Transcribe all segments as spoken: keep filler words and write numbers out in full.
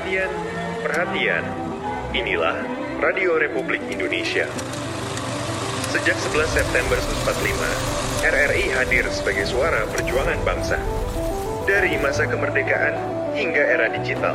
Perhatian, perhatian. Inilah Radio Republik Indonesia. Sejak sebelas September seribu sembilan ratus empat puluh lima, R R I hadir sebagai suara perjuangan bangsa. Dari masa kemerdekaan hingga era digital.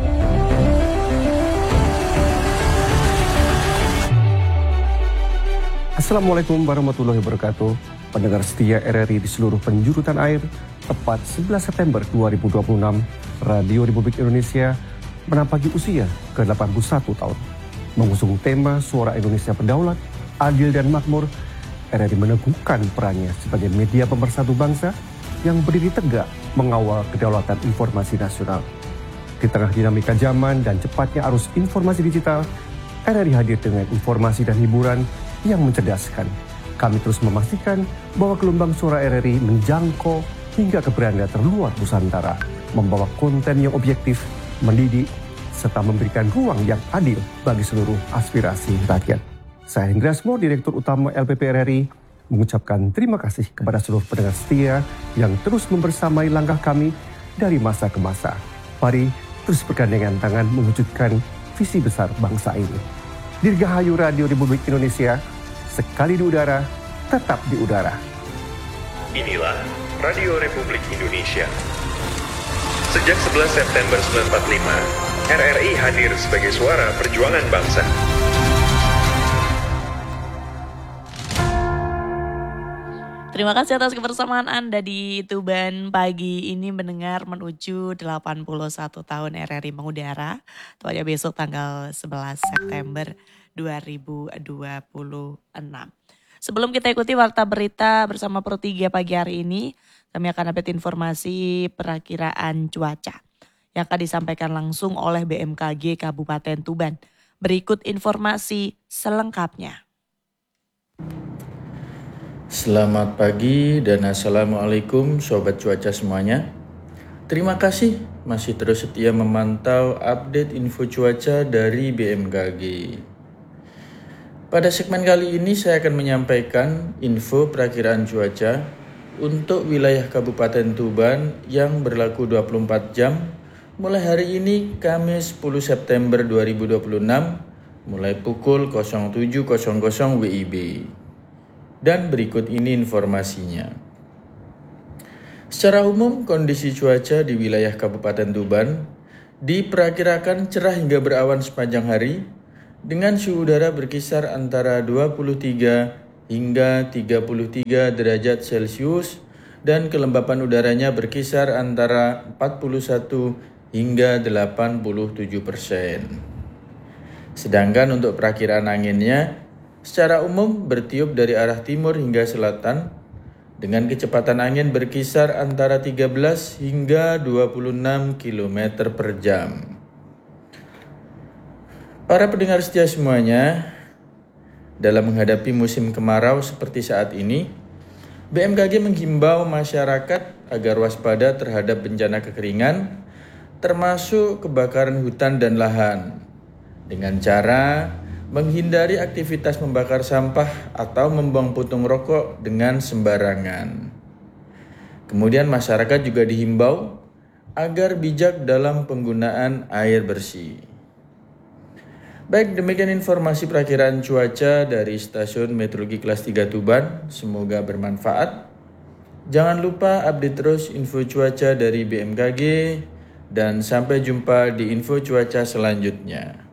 Assalamualaikum warahmatullahi wabarakatuh. Pendengar setia R R I di seluruh penjuru tanah air, tepat sebelas September dua ribu dua puluh enam, Radio Republik Indonesia menampaki usia ke delapan puluh satu tahun. Mengusung tema Suara Indonesia Berdaulat, Adil dan Makmur, R R I meneguhkan perannya sebagai media pemersatu bangsa yang berdiri tegak mengawal kedaulatan informasi nasional. Di tengah dinamika zaman dan cepatnya arus informasi digital, R R I hadir dengan informasi dan hiburan yang mencerdaskan. Kami terus memastikan bahwa gelombang suara R R I menjangkau hingga ke beranda terluar Nusantara, membawa konten yang objektif, mendidik, serta memberikan ruang yang adil bagi seluruh aspirasi rakyat. Saya Hendra Asmor, Direktur Utama L P P R R I, mengucapkan terima kasih kepada seluruh pendengar setia yang terus membersamai langkah kami dari masa ke masa. Mari terus bergandengan tangan mewujudkan visi besar bangsa ini. Dirgahayu Radio Republik Indonesia, sekali di udara, tetap di udara. Inilah Radio Republik Indonesia. Sejak sebelas September seribu sembilan ratus empat puluh lima, R R I hadir sebagai suara perjuangan bangsa. Terima kasih atas kebersamaan Anda di Tuban pagi ini mendengar menuju delapan puluh satu tahun R R I mengudara. Tepatnya besok tanggal sebelas September dua ribu dua puluh enam. Sebelum kita ikuti warta berita bersama Pro tiga pagi hari ini, kami akan update informasi perakiraan cuaca yang akan disampaikan langsung oleh B M K G Kabupaten Tuban. Berikut informasi selengkapnya. Selamat pagi dan Assalamualaikum Sobat Cuaca semuanya. Terima kasih masih terus setia memantau update info cuaca dari B M K G. Pada segmen kali ini saya akan menyampaikan info perakiraan cuaca untuk wilayah Kabupaten Tuban yang berlaku dua puluh empat jam mulai hari ini Kamis sepuluh September dua ribu dua puluh enam mulai pukul nol tujuh nol nol W I B. Dan berikut ini informasinya. Secara umum, kondisi cuaca di wilayah Kabupaten Tuban diperkirakan cerah hingga berawan sepanjang hari dengan suhu udara berkisar antara dua puluh tiga hingga tiga puluh tiga derajat Celcius dan kelembapan udaranya berkisar antara empat puluh satu hingga delapan puluh tujuh persen. Sedangkan untuk perakiraan anginnya, secara umum bertiup dari arah timur hingga selatan dengan kecepatan angin berkisar antara tiga belas hingga dua puluh enam kilometer per jam. Para pendengar setia semuanya, dalam menghadapi musim kemarau seperti saat ini, B M K G menghimbau masyarakat agar waspada terhadap bencana kekeringan, termasuk kebakaran hutan dan lahan, dengan cara menghindari aktivitas membakar sampah atau membuang puntung rokok dengan sembarangan. Kemudian masyarakat juga dihimbau agar bijak dalam penggunaan air bersih. Baik, demikian informasi perakiraan cuaca dari Stasiun Meteorologi Kelas tiga Tuban. Semoga bermanfaat. Jangan lupa update terus info cuaca dari B M K G dan sampai jumpa di info cuaca selanjutnya.